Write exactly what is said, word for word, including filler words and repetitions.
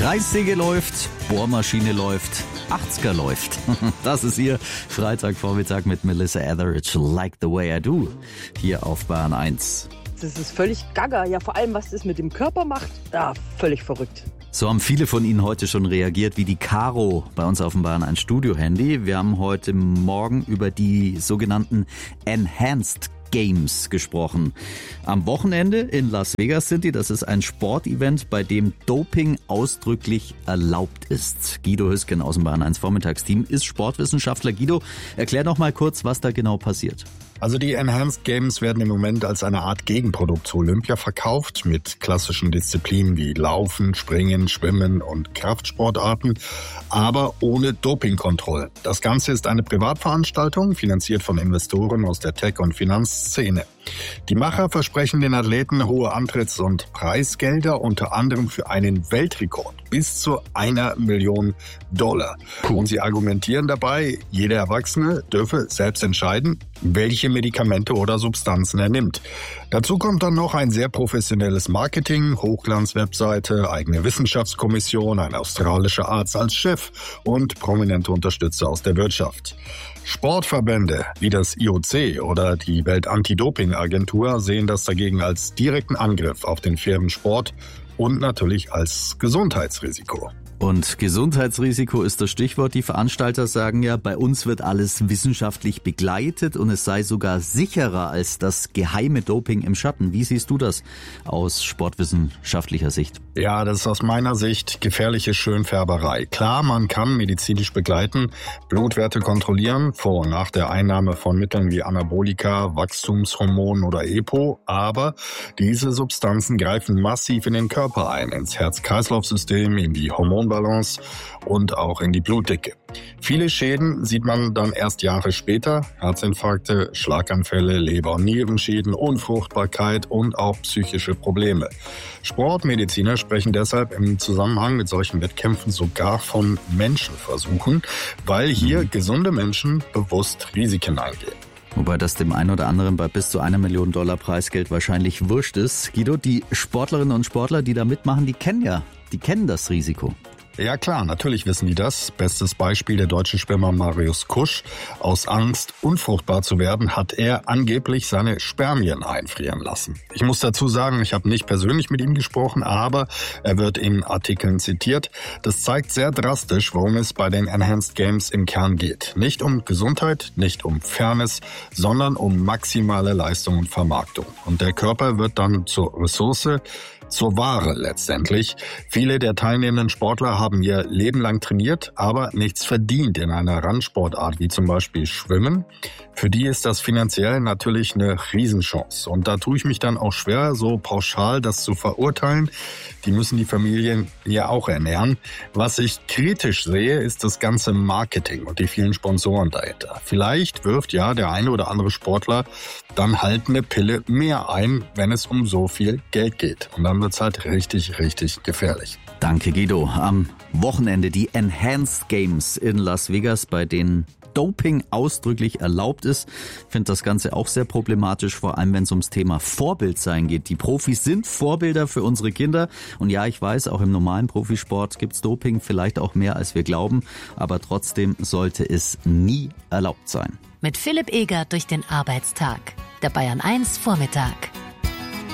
Kreissäge läuft, Bohrmaschine läuft, achtziger läuft. Das ist Ihr Freitagvormittag mit Melissa Etheridge, Like the Way I Do, hier auf Bayern eins. Das ist völlig gaga. Ja, vor allem, was das mit dem Körper macht, ja, völlig verrückt. So haben viele von Ihnen heute schon reagiert, wie die Caro bei uns auf dem Bayern eins Studio-Handy. Wir haben heute Morgen über die sogenannten Enhanced Games gesprochen. Am Wochenende in Las Vegas sind die. Das ist ein Sportevent, bei dem Doping ausdrücklich erlaubt ist. Guido Hüsken aus dem Bayern eins Vormittagsteam ist Sportwissenschaftler. Guido, erklär noch mal kurz, was da genau passiert. Also die Enhanced Games werden im Moment als eine Art Gegenprodukt zu Olympia verkauft, mit klassischen Disziplinen wie Laufen, Springen, Schwimmen und Kraftsportarten, aber ohne Dopingkontrolle. Das Ganze ist eine Privatveranstaltung, finanziert von Investoren aus der Tech- und Finanzszene. Die Macher versprechen den Athleten hohe Antritts- und Preisgelder, unter anderem für einen Weltrekord bis zu einer Million Dollar. Und sie argumentieren dabei, jeder Erwachsene dürfe selbst entscheiden, welche Medikamente oder Substanzen er nimmt. Dazu kommt dann noch ein sehr professionelles Marketing, Hochglanz-Webseite, eigene Wissenschaftskommission, ein australischer Arzt als Chef und prominente Unterstützer aus der Wirtschaft. Sportverbände wie das I O C oder die Welt-Anti-Doping-Agentur sehen das dagegen als direkten Angriff auf den fairen Sport und natürlich als Gesundheitsrisiko. Und Gesundheitsrisiko ist das Stichwort. Die Veranstalter sagen ja, bei uns wird alles wissenschaftlich begleitet und es sei sogar sicherer als das geheime Doping im Schatten. Wie siehst du das aus sportwissenschaftlicher Sicht? Ja, das ist aus meiner Sicht gefährliche Schönfärberei. Klar, man kann medizinisch begleiten, Blutwerte kontrollieren, vor und nach der Einnahme von Mitteln wie Anabolika, Wachstumshormonen oder E P O, aber diese Substanzen greifen massiv in den Körper ein, ins Herz-Kreislauf-System, in die Hormonbalance und auch in die Blutdicke. Viele Schäden sieht man dann erst Jahre später. Herzinfarkte, Schlaganfälle, Leber- und Nierenschäden, Unfruchtbarkeit und auch psychische Probleme. Sportmediziner sprechen deshalb im Zusammenhang mit solchen Wettkämpfen sogar von Menschenversuchen, weil hier gesunde Menschen bewusst Risiken eingehen. Wobei das dem einen oder anderen bei bis zu einer Million Dollar Preisgeld wahrscheinlich wurscht ist. Guido, die Sportlerinnen und Sportler, die da mitmachen, die kennen ja, die kennen das Risiko. Ja klar, natürlich wissen die das. Bestes Beispiel der deutsche Schwimmer Marius Kusch. Aus Angst, unfruchtbar zu werden, hat er angeblich seine Spermien einfrieren lassen. Ich muss dazu sagen, ich habe nicht persönlich mit ihm gesprochen, aber er wird in Artikeln zitiert. Das zeigt sehr drastisch, worum es bei den Enhanced Games im Kern geht. Nicht um Gesundheit, nicht um Fairness, sondern um maximale Leistung und Vermarktung. Und der Körper wird dann zur Ressource, zur Ware letztendlich. Viele der teilnehmenden Sportler haben ihr Leben lang trainiert, aber nichts verdient in einer Randsportart wie zum Beispiel Schwimmen. Für die ist das finanziell natürlich eine Riesenchance. Und da tue ich mich dann auch schwer, so pauschal das zu verurteilen. Die müssen die Familien ja auch ernähren. Was ich kritisch sehe, ist das ganze Marketing und die vielen Sponsoren dahinter. Vielleicht wirft ja der eine oder andere Sportler dann halt eine Pille mehr ein, wenn es um so viel Geld geht. Und dann wird's halt richtig, richtig gefährlich. Danke, Guido. Am Wochenende die Enhanced Games in Las Vegas, bei denen Doping ausdrücklich erlaubt ist. Ich finde das Ganze auch sehr problematisch, vor allem wenn es ums Thema Vorbildsein geht. Die Profis sind Vorbilder für unsere Kinder. Und ja, ich weiß, auch im normalen Profisport gibt's Doping, vielleicht auch mehr als wir glauben. Aber trotzdem sollte es nie erlaubt sein. Mit Philipp Eger durch den Arbeitstag. Der Bayern eins Vormittag.